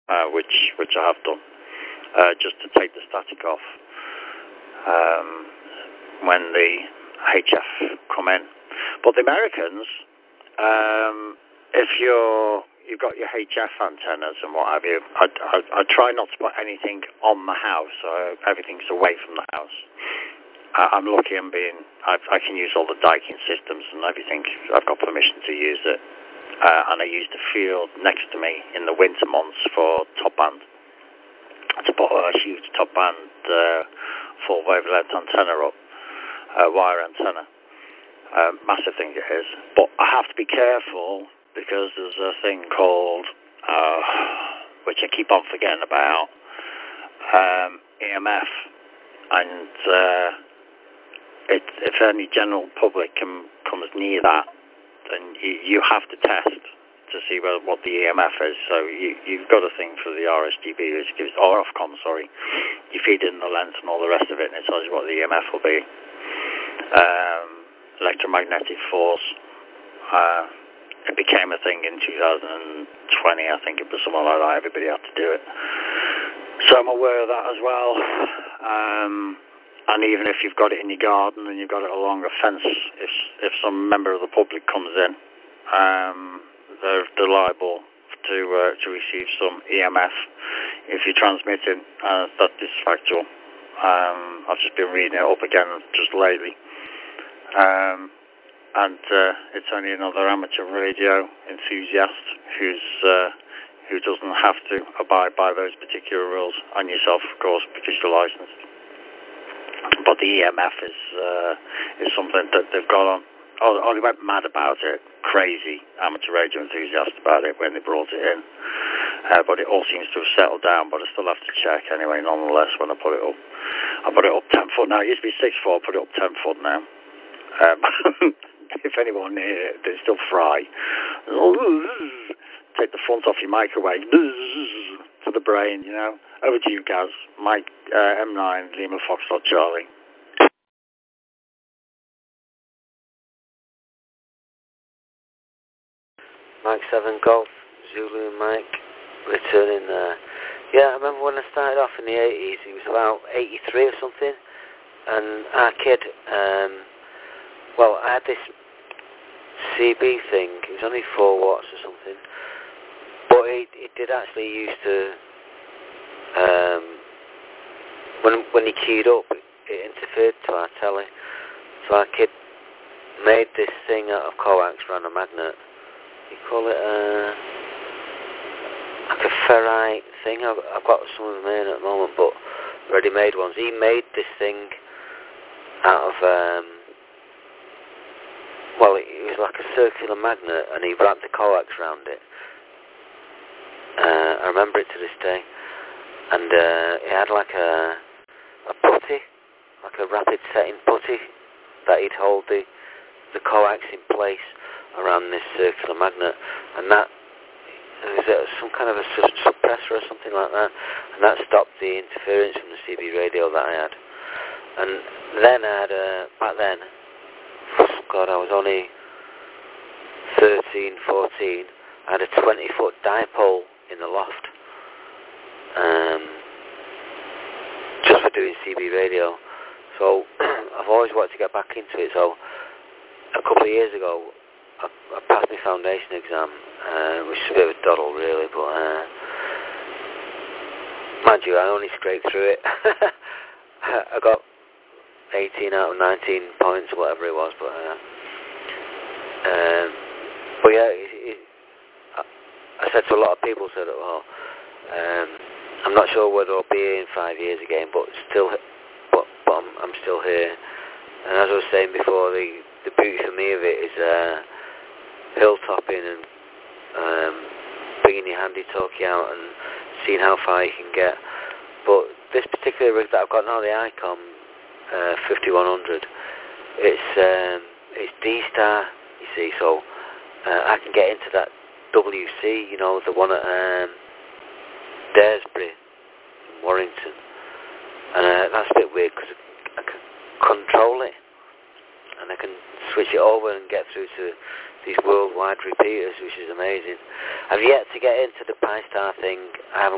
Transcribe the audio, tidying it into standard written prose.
which I have done, just to take the static off when the HF come in. But the Americans, if you've got your HF antennas and what have you, I try not to put anything on the house, so everything's away from the house. I'm lucky in being I can use all the diking systems and everything. I've got permission to use it. And I use the field next to me in the winter months for top band. To put a huge top band full wavelength antenna up, wire antenna. Massive thing it is. But I have to be careful because there's a thing called, which I keep on forgetting about, EMF. And if any general public comes near that, then you have to test to see what the EMF is. So you've got a thing for the RSGB, which gives, or Ofcom, sorry. You feed in the length and all the rest of it, and it tells you what the EMF will be. Electromagnetic force. It became a thing in 2020, I think it was something like that. Everybody had to do it. So I'm aware of that as well. And even if you've got it in your garden and you've got it along a fence, if some member of the public comes in, they're liable to receive some EMF if you're transmitting. That is factual. I've just been reading it up again just lately. And it's only another amateur radio enthusiast who doesn't have to abide by those particular rules, and yourself, of course, because you're licensed. But the EMF is something that they've got on. Oh, they went mad about it, crazy amateur radio enthusiasts about it when they brought it in. But it all seems to have settled down, but I still have to check anyway, nonetheless, when I put it up. I put it up 10 foot now. It used to be 6 foot, I put it up 10 foot now. If anyone near it, they still fry. Take the front off your microwave to the brain, you know. Over to you, Gaz. Mike, M9, Lima Foxtrot Charlie. Mike 7 Golf, Zulu and Mike, returning there. Yeah, I remember when I started off in the 80s, it was about 83 or something, and our kid, I had this CB thing, it was only 4 watts or something, but it did actually used to, when he keyed up, it interfered to our telly, so our kid made this thing out of coax around a magnet. You call it like a ferrite thing. I've got some of them in at the moment, but ready-made ones. He made this thing out of, it was like a circular magnet, and he wrapped the coax around it. I remember it to this day. And it had like a putty, like a rapid setting putty, that he'd hold the coax in place around this circular magnet, and that was some kind of a suppressor or something like that, and that stopped the interference from the CB radio that I had. And then I had back then, God, I was only 13, 14, I had a 20-foot dipole in the loft, just for doing CB radio. So I've always wanted to get back into it, so a couple of years ago I passed my foundation exam, which is a bit of a doddle really, but mind you, I only scraped through it. I got 18 out of 19 points or whatever it was, but yeah, I said to a lot of people, said, well, I'm not sure whether I'll be here in 5 years again, but I'm still here. And as I was saying before, the beauty for me of it is hilltopping and bringing your handy talkie out and seeing how far you can get. But this particular rig that I've got now, the ICOM 5100, it's D-Star, you see, so I can get into that WC, you know, the one at Daresbury in Warrington, and that's a bit weird because I can control it and I can switch it over and get through to these worldwide repeaters, which is amazing. I've yet to get into the Pi-Star thing. I haven't